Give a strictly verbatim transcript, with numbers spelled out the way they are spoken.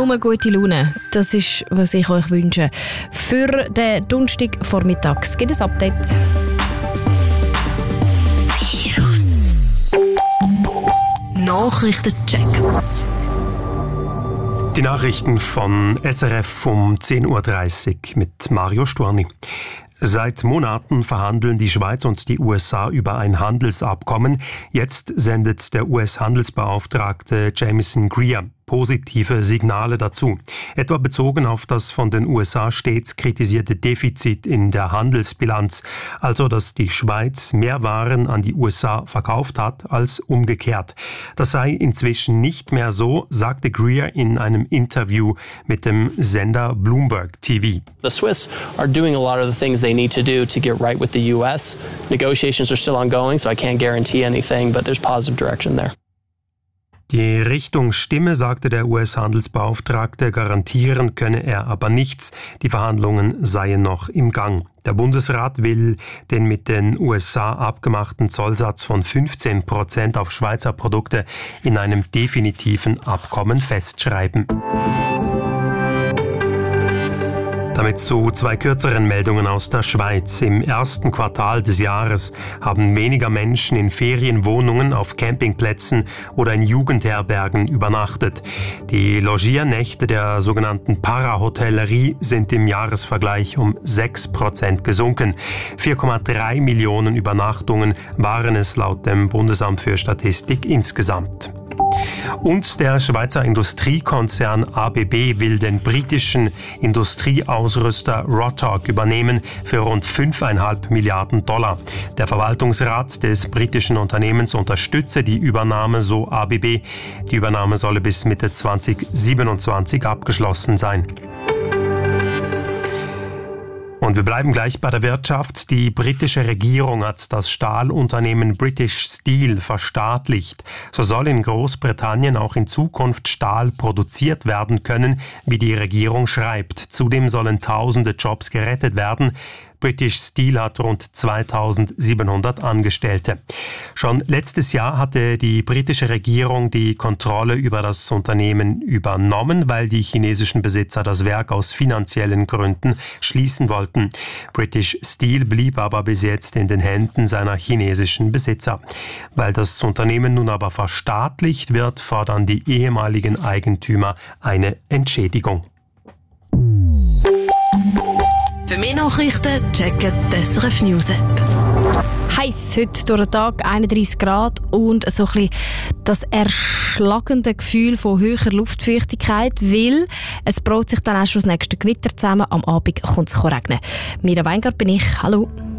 Nur gute Laune, das ist, was ich euch wünsche. Für den Donnerstagvormittag gibt es ein Update. Virus Nachrichtencheck. Die Nachrichten von S R F um zehn Uhr dreißig mit Mario Storni. Seit Monaten verhandeln die Schweiz und die U S A über ein Handelsabkommen. Jetzt sendet der U S-Handelsbeauftragte Jamieson Greer positive Signale dazu. Etwa bezogen auf das von den U S A stets kritisierte Defizit in der Handelsbilanz. Also, dass die Schweiz mehr Waren an die U S A verkauft hat als umgekehrt. Das sei inzwischen nicht mehr so, sagte Greer in einem Interview mit dem Sender Bloomberg T V. The Swiss are doing a lot of the things they need to do to get right with the U S. Negotiations are still ongoing, so I can't guarantee anything, but there's positive direction there. Die Richtung stimme, sagte der U S-Handelsbeauftragte, garantieren könne er aber nichts. Die Verhandlungen seien noch im Gang. Der Bundesrat will den mit den U S A abgemachten Zollsatz von fünfzehn Prozent auf Schweizer Produkte in einem definitiven Abkommen festschreiben. Damit zu zwei kürzeren Meldungen aus der Schweiz. Im ersten Quartal des Jahres haben weniger Menschen in Ferienwohnungen, auf Campingplätzen oder in Jugendherbergen übernachtet. Die Logiernächte der sogenannten Parahotellerie sind im Jahresvergleich um sechs Prozent gesunken. vier Komma drei Millionen Übernachtungen waren es laut dem Bundesamt für Statistik insgesamt. Und der Schweizer Industriekonzern A B B will den britischen Industrieausrüster Rotork übernehmen für rund fünf Komma fünf Milliarden Dollar. Der Verwaltungsrat des britischen Unternehmens unterstütze die Übernahme, so A B B. Die Übernahme solle bis Mitte zwanzig siebenundzwanzig abgeschlossen sein. Und wir bleiben gleich bei der Wirtschaft. Die britische Regierung hat das Stahlunternehmen British Steel verstaatlicht. So soll in Großbritannien auch in Zukunft Stahl produziert werden können, wie die Regierung schreibt. Zudem sollen tausende Jobs gerettet werden. British Steel hat rund zweitausendsiebenhundert Angestellte. Schon letztes Jahr hatte die britische Regierung die Kontrolle über das Unternehmen übernommen, weil die chinesischen Besitzer das Werk aus finanziellen Gründen schließen wollten. British Steel blieb aber bis jetzt in den Händen seiner chinesischen Besitzer. Weil das Unternehmen nun aber verstaatlicht wird, fordern die ehemaligen Eigentümer eine Entschädigung. Für mehr Nachrichten checken die S R F News App. Heiß heute durch den Tag, einunddreissig Grad und so ein bisschen das erschlagende Gefühl von höherer Luftfeuchtigkeit, weil es braut sich dann auch schon das nächste Gewitter zusammen. Am Abend kommt es regnen. Mira Weingart bin ich. Hallo.